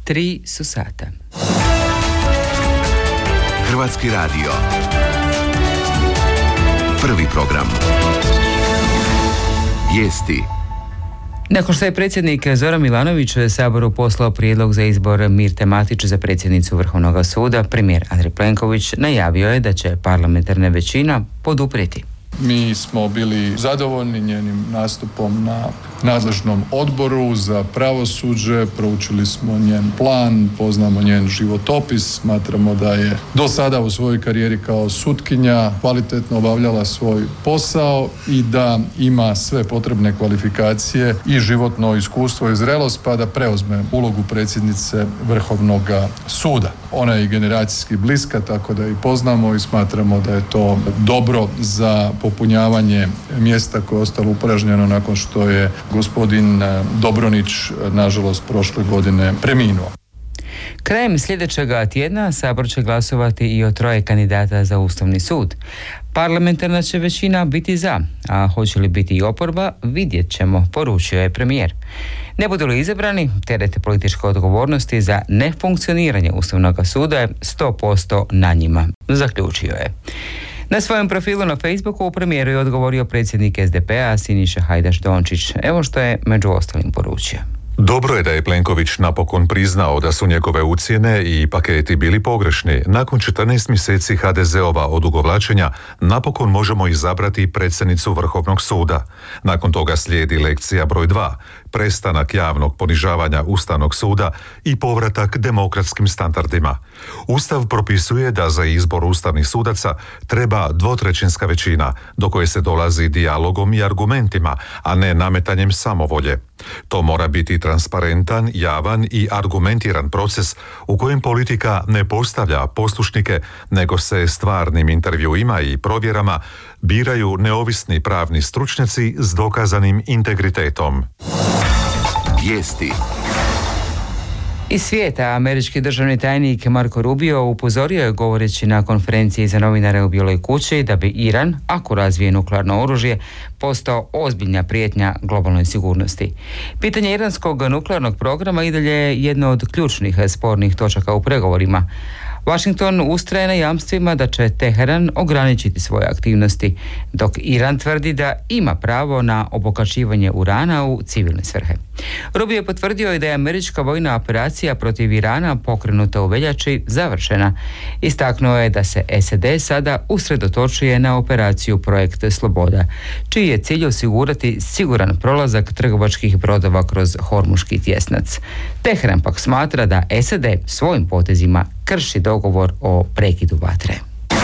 3 su sata. Hrvatski radio. Prvi program. Vijesti. Nakon što je predsjednik Zoran Milanović Saboru poslao prijedlog za izbor Mirte Matić za predsjednicu Vrhovnog suda, premijer Andrej Plenković najavio je da će parlamentarna većina poduprijeti. Mi smo bili zadovoljni njenim nastupom na nadležnom odboru za pravosuđe, proučili smo njen plan, poznamo njen životopis, smatramo da je do sada u svojoj karijeri kao sutkinja kvalitetno obavljala svoj posao i da ima sve potrebne kvalifikacije i životno iskustvo i zrelost pa da preuzme ulogu predsjednice Vrhovnog suda. Ona je i generacijski bliska, tako da i poznamo i smatramo da je to dobro za popunjavanje mjesta koje je ostalo upražnjeno nakon što je gospodin Dobronić, nažalost, prošle godine preminuo. Krajem sljedećega tjedna Sabor će glasovati i o 3 kandidata za Ustavni sud. Parlamentarna će većina biti za, a hoće li biti i oporba, vidjet ćemo, poručio je premijer. Ne budu li izabrani, teret političke odgovornosti za nefunkcioniranje Ustavnog suda je 100% na njima, zaključio je. Na svojem profilu na Facebooku premijeru je odgovorio predsjednik SDP-a Siniša Hajdaš Dončić. Evo što je među ostalim poručio. Dobro je da je Plenković napokon priznao da su njegove ucjene i paketi bili pogrešni. Nakon 14 mjeseci HDZ-ova odugovlačenja napokon možemo izabrati predsjednicu Vrhovnog suda. Nakon toga slijedi lekcija broj 2, prestanak javnog ponižavanja Ustavnog suda i povratak demokratskim standardima. Ustav propisuje da za izbor ustavnih sudaca treba 2/3 većina, do koje se dolazi dijalogom i argumentima, a ne nametanjem samovolje. To mora biti transparentan, javan i argumentiran proces u kojem politika ne postavlja poslušnike, nego se stvarnim intervjuima i provjerama biraju neovisni pravni stručnjaci s dokazanim integritetom. Vijesti. Iz svijeta američki državni tajnik Marco Rubio upozorio je govoreći na konferenciji za novinare u Bijeloj kući da bi Iran, ako razvije nuklearno oružje, postao ozbiljna prijetnja globalnoj sigurnosti. Pitanje iranskog nuklearnog programa i dalje je jedno od ključnih spornih točaka u pregovorima. Washington ustraje na jamstvima da će Teheran ograničiti svoje aktivnosti, dok Iran tvrdi da ima pravo na obogaćivanje urana u civilne svrhe. Rubio je potvrdio i da je američka vojna operacija protiv Irana pokrenuta u veljači završena. Istaknuo je da se SAD sada usredotočuje na operaciju Projekt Sloboda, čiji je cilj osigurati siguran prolazak trgovačkih brodova kroz Hormuški tjesnac. Teheran pak smatra da SAD svojim potezima krši dogovor o prekidu vatre.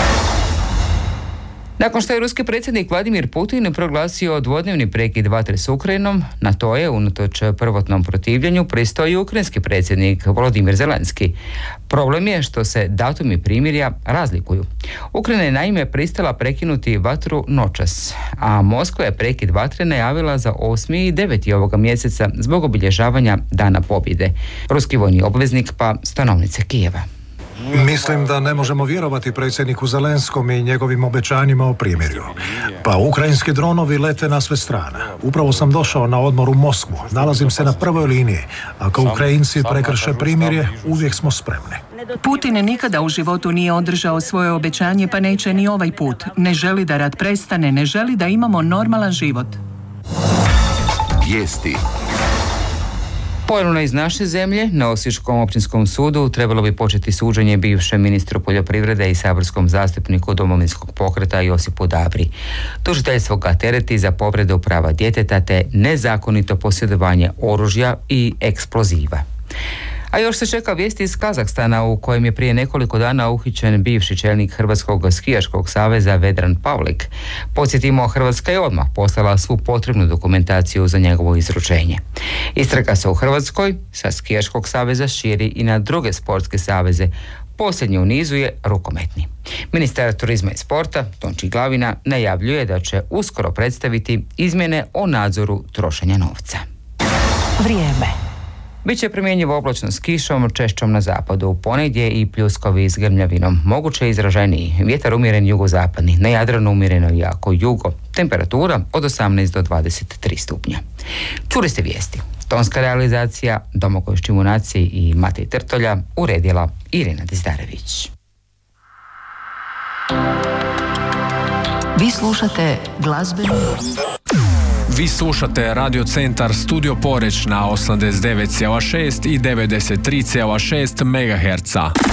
Nakon što je ruski predsjednik Vladimir Putin proglasio dvodnevni prekid vatre s Ukrajinom, na to je, unatoč prvotnom protivljenju, pristao i ukrajinski predsjednik Volodimir Zelenski. Problem je što se datumi primirja razlikuju. Ukrajina je naime pristala prekinuti vatru noćas, a Moskva je prekid vatre najavila za 8. i 9. ovoga mjeseca zbog obilježavanja Dana pobjede. Ruski vojni obveznik pa stanovnice Kijeva. Mislim da ne možemo vjerovati predsjedniku Zelenskom i njegovim obećanjima o primirju. Pa ukrajinski dronovi lete na sve strane. Upravo sam došao na odmor u Moskvu. Nalazim se na prvoj liniji. Ako Ukrajinci prekrše primirje, uvijek smo spremni. Putin nikada u životu nije održao svoje obećanje, pa neće ni ovaj put. Ne želi da rat prestane, ne želi da imamo normalan život. Vijesti. Ponovno iz naše zemlje, na Osječkom općinskom sudu trebalo bi početi suđenje bivšem ministru poljoprivrede i saborskom zastupniku Domovinskog pokreta Josipu Dabri. Tužiteljstvo ga tereti za povredu prava djeteta te nezakonito posjedovanje oružja i eksploziva. A još se čeka vijesti iz Kazahstana u kojem je prije nekoliko dana uhićen bivši čelnik Hrvatskog skijaškog saveza Vedran Pavlik. Podsjetimo, Hrvatska je odmah poslala svu potrebnu dokumentaciju za njegovo izručenje. Istraga se u Hrvatskoj sa skijaškog saveza širi i na druge sportske saveze. Posljednji u nizu je rukometni. Ministar turizma i sporta Tonči Glavina najavljuje da će uskoro predstaviti izmjene o nadzoru trošenja novca. Vrijeme. Biće primjenjivo oblačno s kišom, češćom na zapadu, ponegdje i pljuskovi s grmljavinom. Moguće izraženiji, vjetar umjeren jugozapadni, na Jadranu umjereno jako jugo. Temperatura od 18 do 23 stupnja. Čuli ste vijesti. Tonska realizacija, Domagoj Štimunaci i Matej Trtolja uredila Irina Dizdarević. Vi slušate glazbenu... Vi slušate Radio Centar Studio Poreć na 89,6 i 93,6 MHz.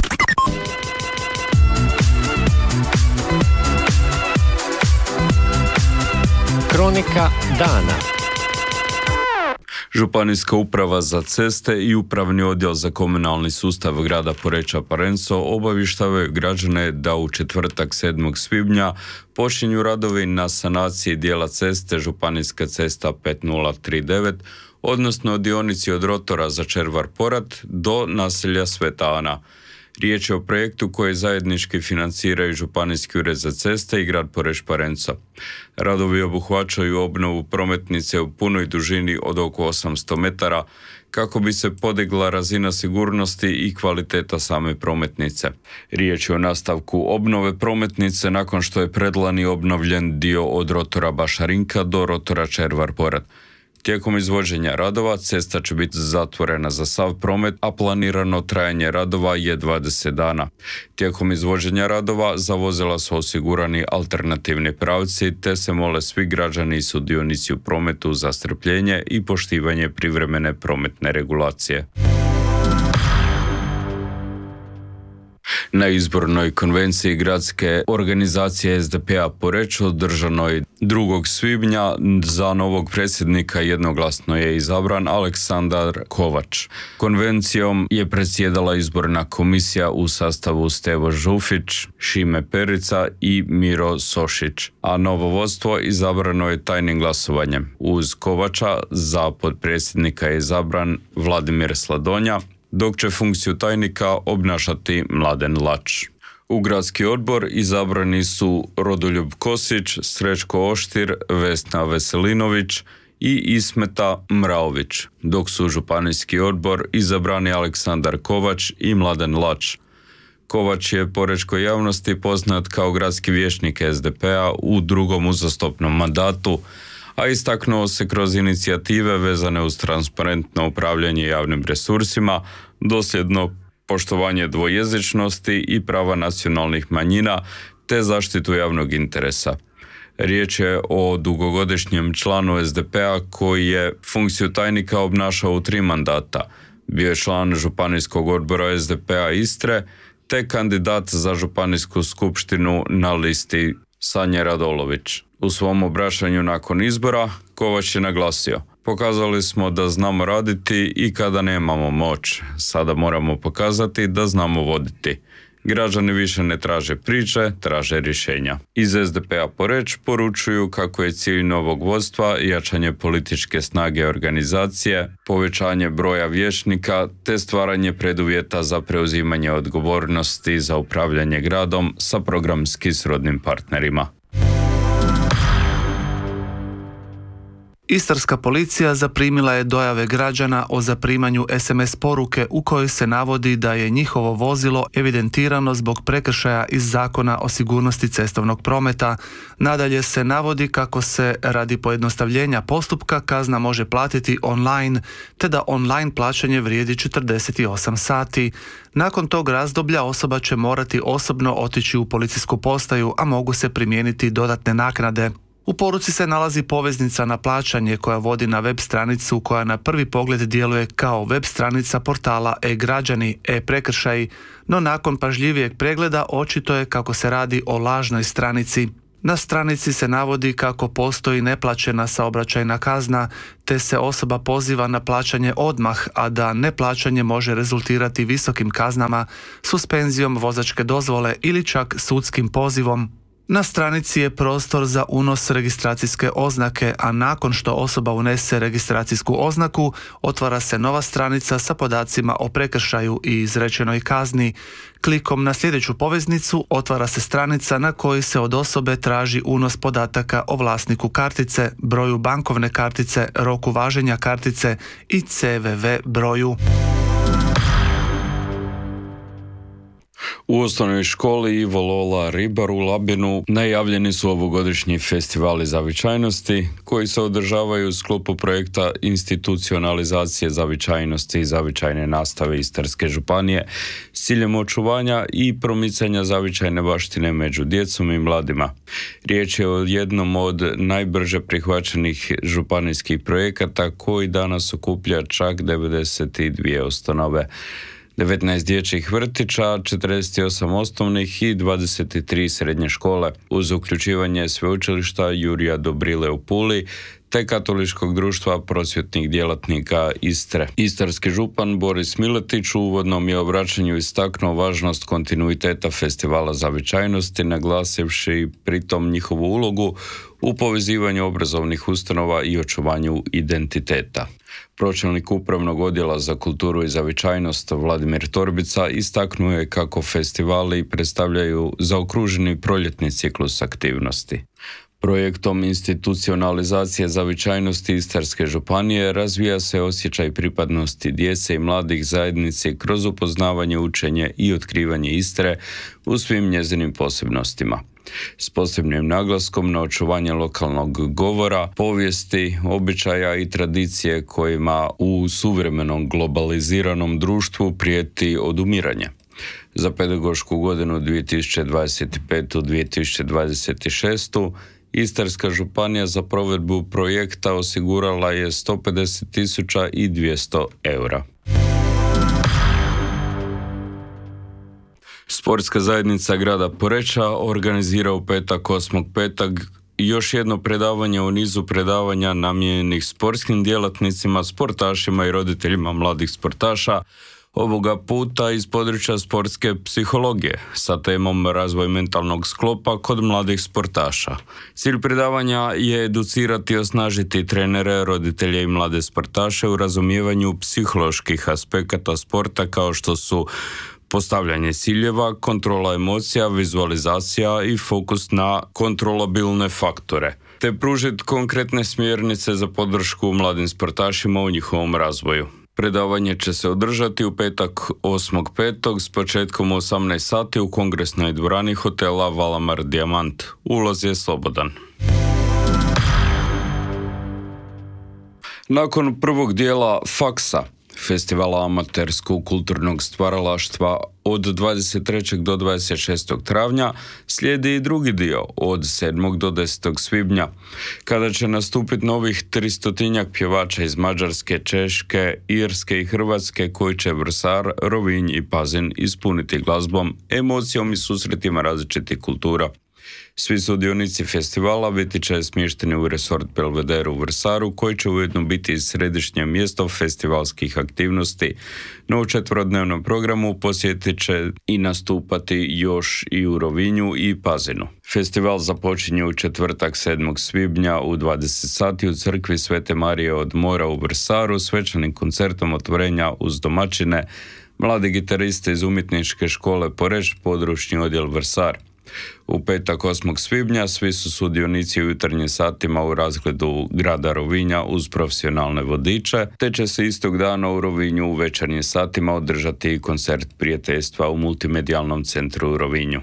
Kronika dana. Županijska uprava za ceste i Upravni odjel za komunalni sustav grada Poreča Parenco obavještavaju građane da u četvrtak 7. svibnja počinju radovi na sanaciji dijela ceste Županijska cesta 5039, odnosno dionici od rotora za Červar-Porat do naselja Sveta Ana. Riječ je o projektu koji zajednički financiraju Županijski ured za ceste i grad Poreč Parenco. Radovi obuhvaćaju obnovu prometnice u punoj dužini od oko 800 metara kako bi se podigla razina sigurnosti i kvaliteta same prometnice. Riječ je o nastavku obnove prometnice nakon što je predlani obnovljen dio od rotora Bašarinka do rotora Červar-Porat. Tijekom izvođenja radova cesta će biti zatvorena za sav promet, a planirano trajanje radova je 20 dana. Tijekom izvođenja radova za vozila su osigurani alternativni pravci, te se mole svi građani i sudionici u prometu za strpljenje i poštivanje privremene prometne regulacije. Na izbornoj konvenciji gradske organizacije SDP-a Poreč održanoj 2. svibnja za novog predsjednika jednoglasno je izabran Aleksandar Kovač. Konvencijom je predsjedala izborna komisija u sastavu Stevo Žufić, Šime Perica i Miro Sošić, a novo vodstvo izabrano je tajnim glasovanjem. Uz Kovača za potpredsjednika je izabran Vladimir Sladonja, dok će funkciju tajnika obnašati Mladen Lač. U gradski odbor izabrani su Rodoljub Kosić, Srećko Oštir, Vesna Veselinović i Ismeta Mraović, dok su u županijski odbor izabrani Aleksandar Kovač i Mladen Lač. Kovač je porečkoj javnosti poznat kao gradski vijećnik SDP-a u drugom uzastopnom mandatu, a istaknuo se kroz inicijative vezane uz transparentno upravljanje javnim resursima, dosljedno poštovanje dvojezičnosti i prava nacionalnih manjina, te zaštitu javnog interesa. Riječ je o dugogodišnjem članu SDP-a koji je funkciju tajnika obnašao u 3 mandata. Bio je član Županijskog odbora SDP-a Istre, te kandidat za županijsku skupštinu na listi Sanja Radolović. U svom obraćanju nakon izbora Kovač je naglasio: pokazali smo da znamo raditi i kada nemamo moć. Sada moramo pokazati da znamo voditi. Građani više ne traže priče, traže rješenja. Iz SDP-a Poreč poručuju kako je cilj novog vodstva jačanje političke snage organizacije, povećanje broja vijećnika te stvaranje preduvjeta za preuzimanje odgovornosti za upravljanje gradom sa programski srodnim partnerima. Istarska policija zaprimila je dojave građana o zaprimanju SMS poruke u kojoj se navodi da je njihovo vozilo evidentirano zbog prekršaja iz Zakona o sigurnosti cestovnog prometa. Nadalje se navodi kako se radi pojednostavljenja postupka kazna može platiti online, te da online plaćanje vrijedi 48 sati. Nakon tog razdoblja osoba će morati osobno otići u policijsku postaju, a mogu se primijeniti dodatne naknade. U poruci se nalazi poveznica na plaćanje koja vodi na web stranicu koja na prvi pogled djeluje kao web stranica portala e-građani, e-prekršaji, no nakon pažljivijeg pregleda očito je kako se radi o lažnoj stranici. Na stranici se navodi kako postoji neplaćena saobraćajna kazna, te se osoba poziva na plaćanje odmah, a da neplaćanje može rezultirati visokim kaznama, suspenzijom vozačke dozvole ili čak sudskim pozivom. Na stranici je prostor za unos registracijske oznake, a nakon što osoba unese registracijsku oznaku, otvara se nova stranica sa podacima o prekršaju i izrečenoj kazni. Klikom na sljedeću poveznicu otvara se stranica na kojoj se od osobe traži unos podataka o vlasniku kartice, broju bankovne kartice, roku važenja kartice i CVV broju. U osnovnoj školi Ivo Lola Ribar u Labinu najavljeni su ovogodišnji festivali zavičajnosti koji se održavaju u sklopu projekta institucionalizacije zavičajnosti i zavičajne nastave Istarske županije s ciljem očuvanja i promicanja zavičajne baštine među djecom i mladima. Riječ je o jednom od najbrže prihvaćenih županijskih projekata koji danas okuplja čak 92 ustanove. 19 dječjih vrtića, 48 osnovnih i 23 srednje škole, uz uključivanje sveučilišta Jurija Dobrile u Puli, te Katoličkog društva prosvjetnih djelatnika Istre. Istarski župan Boris Miletić u uvodnom je obraćanju istaknuo važnost kontinuiteta festivala zavičajnosti, naglasivši pritom njihovu ulogu u povezivanju obrazovnih ustanova i očuvanju identiteta. Pročelnik Upravnog odjela za kulturu i zavičajnost Vladimir Torbica istaknuo je kako festivali predstavljaju zaokruženi proljetni ciklus aktivnosti. Projektom institucionalizacije zavičajnosti Istarske županije razvija se osjećaj pripadnosti djece i mladih zajednici kroz upoznavanje, učenje i otkrivanje Istre u svim njezinim posebnostima. S posebnim naglaskom na očuvanje lokalnog govora, povijesti, običaja i tradicije kojima u suvremenom globaliziranom društvu prijeti odumiranje. Za pedagošku godinu 2025-2026 Istarska županija za provedbu projekta osigurala je 150.200 eura. Sportska zajednica grada Poreča organizira u petak 8.5. još jedno predavanje u nizu predavanja namijenjenih sportskim djelatnicima, sportašima i roditeljima mladih sportaša, ovoga puta iz područja sportske psihologije sa temom razvoj mentalnog sklopa kod mladih sportaša. Cilj predavanja je educirati i osnažiti trenere, roditelje i mlade sportaše u razumijevanju psiholoških aspekata sporta kao što su postavljanje ciljeva, kontrola emocija, vizualizacija i fokus na kontrolabilne faktore, te pružiti konkretne smjernice za podršku mladim sportašima u njihovom razvoju. Predavanje će se održati u petak 8.5. s početkom u 18 sati u kongresnoj dvorani hotela Valamar Dijamant. Ulaz je slobodan. Nakon prvog dijela Faksa, festivala amaterskog kulturnog stvaralaštva od 23. do 26. travnja, slijedi i drugi dio od 7. do 10. svibnja, kada će nastupiti novih 300-tinjak pjevača iz Mađarske, Češke, Irske i Hrvatske koji će Vrsar, Rovinj i Pazin ispuniti glazbom, emocijom i susretima različitih kultura. Svi sudionici festivala biti će smješteni u resort Belvedere u Vrsaru, koji će ujedno biti središnje mjesto festivalskih aktivnosti, no u 4-dnevnom programu posjetit će i nastupati još i u Rovinju i Pazinu. Festival započinje u četvrtak 7. svibnja u 20 sati u crkvi Svete Marije od Mora u Vrsaru, svečanim koncertom otvorenja uz domaćine, mladi gitariste iz umjetničke škole Poreč, područni odjel Vrsar. U petak 8. svibnja svi su sudionici u jutarnjim satima u razgledu grada Rovinja uz profesionalne vodiče, te će se istog dana u Rovinju u večernjim satima održati i koncert prijateljstva u multimedijalnom centru u Rovinju.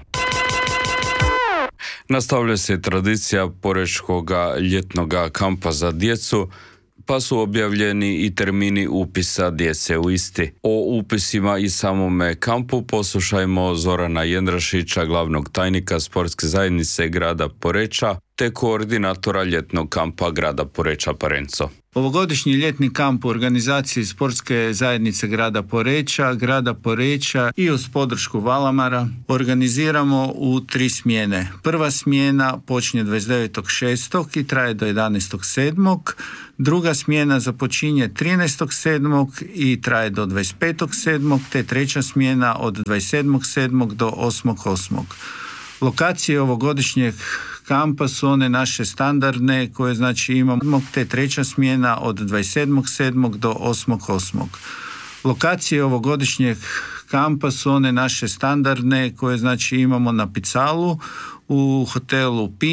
Nastavlja se tradicija porečkog ljetnog kampa za djecu, pa su objavljeni i termini upisa djece u isti. O upisima i samome kampu poslušajmo Zorana Jendrašića, glavnog tajnika Sportske zajednice grada Poreča, te koordinatora ljetnog kampa grada Poreča Parenco. Ovogodišnji ljetni kamp u organizaciji Sportske zajednice grada Poreča i uz podršku Valamara organiziramo u 3 smjene. Prva smjena počinje 29.6. i traje do 11.7. Druga smjena započinje 13.7. i traje do 25.7. te treća smjena od 27.7. do 8.8. Lokacije ovogodišnjeg kampa su one naše standardne koje znači imamo, te treća smjena od 27.7. do 8.8. Lokacije ovogodišnjeg kampa su one naše standardne koje znači imamo na Picalu, u hotelu Pin,